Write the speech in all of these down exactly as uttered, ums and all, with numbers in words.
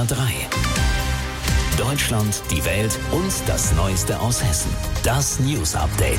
R drei. Deutschland, die Welt und das Neueste aus Hessen. Das News Update.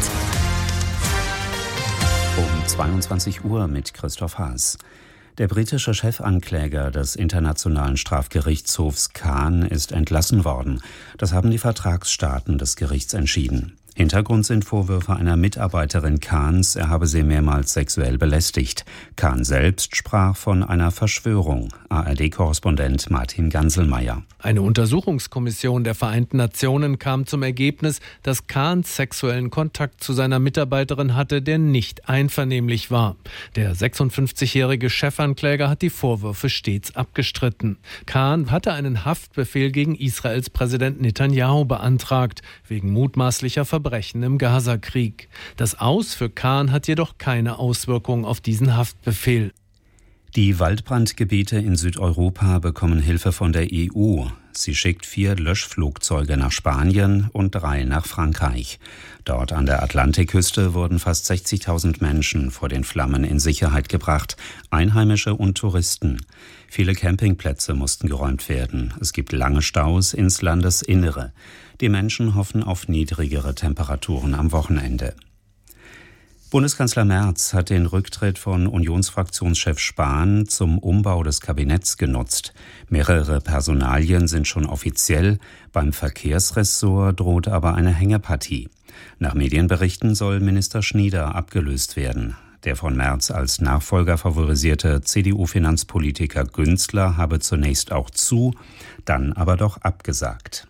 Um zweiundzwanzig Uhr mit Christoph Haas. Der britische Chefankläger des Internationalen Strafgerichtshofs Khan ist entlassen worden. Das haben die Vertragsstaaten des Gerichts entschieden. Hintergrund sind Vorwürfe einer Mitarbeiterin Khans, er habe sie mehrmals sexuell belästigt. Khan selbst sprach von einer Verschwörung. A R D-Korrespondent Martin Ganselmeier. Eine Untersuchungskommission der Vereinten Nationen kam zum Ergebnis, dass Khan sexuellen Kontakt zu seiner Mitarbeiterin hatte, der nicht einvernehmlich war. Der sechsundfünfzigjährige Chefankläger hat die Vorwürfe stets abgestritten. Khan hatte einen Haftbefehl gegen Israels Präsident Netanyahu beantragt, wegen mutmaßlicher Verbrechen im Gaza-Krieg. Das Aus für Khan hat jedoch keine Auswirkungen auf diesen Haftbefehl. Die Waldbrandgebiete in Südeuropa bekommen Hilfe von der E U. Sie schickt vier Löschflugzeuge nach Spanien und drei nach Frankreich. Dort an der Atlantikküste wurden fast sechzigtausend Menschen vor den Flammen in Sicherheit gebracht, Einheimische und Touristen. Viele Campingplätze mussten geräumt werden. Es gibt lange Staus ins Landesinnere. Die Menschen hoffen auf niedrigere Temperaturen am Wochenende. Bundeskanzler Merz hat den Rücktritt von Unionsfraktionschef Spahn zum Umbau des Kabinetts genutzt. Mehrere Personalien sind schon offiziell. Beim Verkehrsressort droht aber eine Hängepartie. Nach Medienberichten soll Minister Schnieder abgelöst werden. Der von Merz als Nachfolger favorisierte C D U-Finanzpolitiker Günzler habe zunächst auch zu, dann aber doch abgesagt.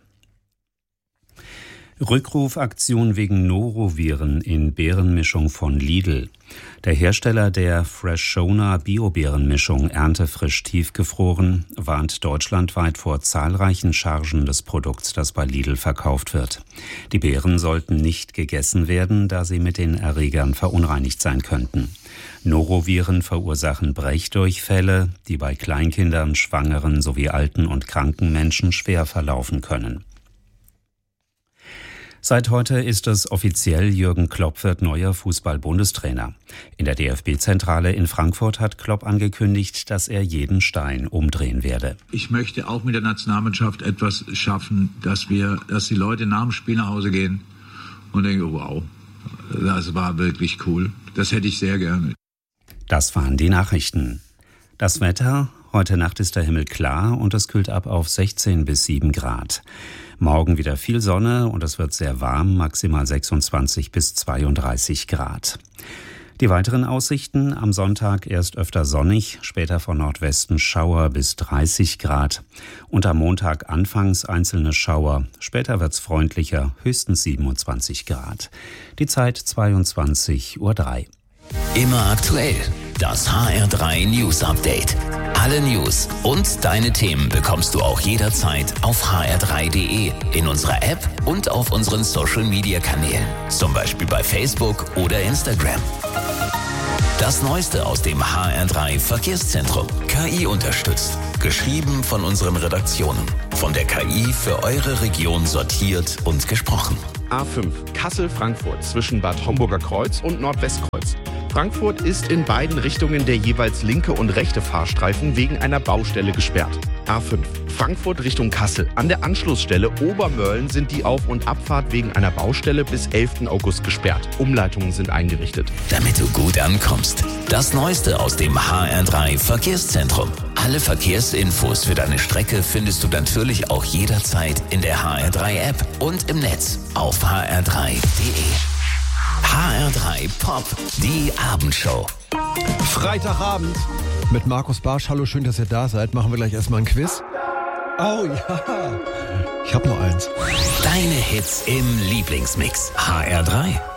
Rückrufaktion wegen Noroviren in Beerenmischung von Lidl. Der Hersteller der Freshona Bio-Beerenmischung Erntefrisch tiefgefroren warnt deutschlandweit vor zahlreichen Chargen des Produkts, das bei Lidl verkauft wird. Die Beeren sollten nicht gegessen werden, da sie mit den Erregern verunreinigt sein könnten. Noroviren verursachen Brechdurchfälle, die bei Kleinkindern, Schwangeren sowie alten und kranken Menschen schwer verlaufen können. Seit heute ist es offiziell, Jürgen Klopp wird neuer Fußball-Bundestrainer. In der D F B-Zentrale in Frankfurt hat Klopp angekündigt, dass er jeden Stein umdrehen werde. Ich möchte auch mit der Nationalmannschaft etwas schaffen, dass wir, dass die Leute nach dem Spiel nach Hause gehen und denken, wow, das war wirklich cool. Das hätte ich sehr gerne. Das waren die Nachrichten. Das Wetter: Heute Nacht ist der Himmel klar und es kühlt ab auf sechzehn bis sieben Grad. Morgen wieder viel Sonne und es wird sehr warm, maximal sechsundzwanzig bis zweiunddreißig Grad. Die weiteren Aussichten: am Sonntag erst öfter sonnig, später von Nordwesten Schauer bis dreißig Grad. Und am Montag anfangs einzelne Schauer, später wird's freundlicher, höchstens siebenundzwanzig Grad. Die Zeit zweiundzwanzig Uhr drei. Immer aktuell. Das H R drei News Update. Alle News und deine Themen bekommst du auch jederzeit auf h r drei punkt d e, in unserer App und auf unseren Social Media Kanälen. Zum Beispiel bei Facebook oder Instagram. Das Neueste aus dem H R drei Verkehrszentrum. K I unterstützt. Geschrieben von unseren Redaktionen. Von der K I für eure Region sortiert und gesprochen. A fünf Kassel-Frankfurt zwischen Bad Homburger Kreuz und Nordwestkreuz. Frankfurt ist in beiden Richtungen der jeweils linke und rechte Fahrstreifen wegen einer Baustelle gesperrt. A fünf Frankfurt Richtung Kassel. An der Anschlussstelle Obermörlen sind die Auf- und Abfahrt wegen einer Baustelle bis elften August gesperrt. Umleitungen sind eingerichtet. Damit du gut ankommst. Das Neueste aus dem H R drei Verkehrszentrum. Alle Verkehrsinfos für deine Strecke findest du natürlich auch jederzeit in der H R drei App und im Netz auf h r drei punkt d e. H R drei Pop, die Abendshow. Freitagabend mit Markus Barsch. Hallo, schön, dass ihr da seid. Machen wir gleich erstmal ein Quiz. Oh ja, ich hab noch eins. Deine Hits im Lieblingsmix. H R drei.